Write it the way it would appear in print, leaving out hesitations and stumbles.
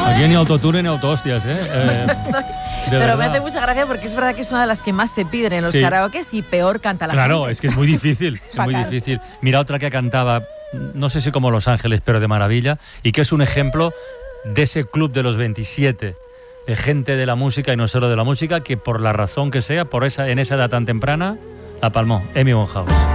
Aquí ni autotune ni autohostias, ¿eh? Pero me hace mucha gracia porque es verdad que es una de las que más se piden en los karaokes y peor canta la gente. Claro, es que es muy difícil, es muy difícil. Mira otra que cantaba, no sé si como Los Ángeles, pero de maravilla, y que es un ejemplo de ese club de los 27, de gente de la música y no solo de la música, que por la razón que sea, en esa edad tan temprana, la palmó, Amy Winehouse.